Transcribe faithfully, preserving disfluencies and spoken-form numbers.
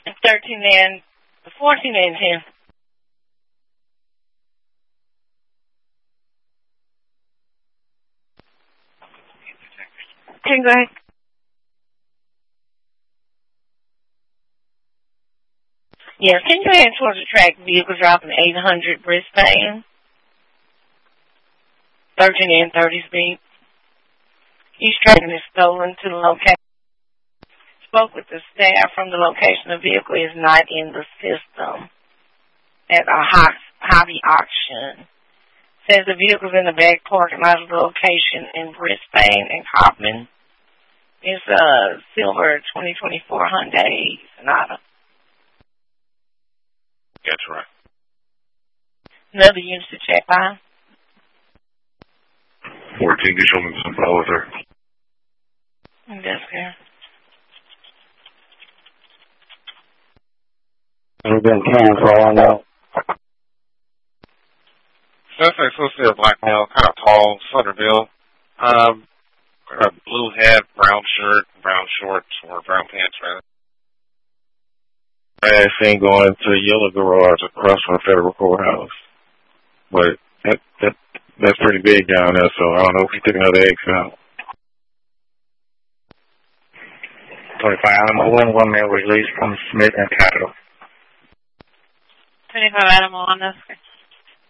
And thirteen and fourteen and ten. Okay, go ahead. Yes, can you head towards the track vehicle dropping eight hundred Brisbane? thirteen and thirty speed. Each train is stolen to the location. Spoke with the staff from the location. The vehicle is not in the system at a hobby auction. Says the vehicle's in the back parking lot of the location in Brisbane and Cobman. It's a silver twenty twenty-four Hyundai Sonata. That's right. Another unit to check by. fourteen, you show me some flowers there. That's good. We've been canned for all I know. Suspect's supposed to be a black male, kind of tall, slender build. Um, a blue hat, brown shirt, brown shorts, or brown pants, rather. I seen going to the yellow garage across from the federal courthouse. But that, that that's pretty big down there, so I don't know if he took another exit out. twenty-five Animal one, one man released from Smith and Capital. twenty-five Animal on this.